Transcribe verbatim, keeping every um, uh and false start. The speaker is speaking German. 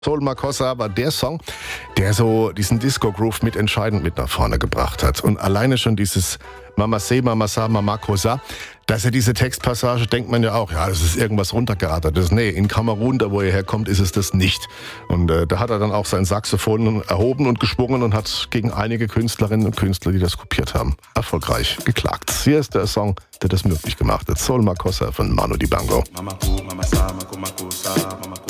Soul Makossa war der Song, der so diesen Disco-Groove mit entscheidend mit nach vorne gebracht hat. Und alleine schon dieses Mama Se, Mama Sa, Mama Kosa, dass er diese Textpassage, denkt man ja auch, ja, das ist irgendwas runtergeratertes. Nee, in Kamerun, da wo er herkommt, ist es das nicht. Und äh, da hat er dann auch sein Saxophon erhoben und geschwungen und hat gegen einige Künstlerinnen und Künstler, die das kopiert haben, erfolgreich geklagt. Hier ist der Song, der das möglich gemacht hat. Soul Makossa von Manu Dibango. Mama, Mama, Sa, Mama, Mama, Mama,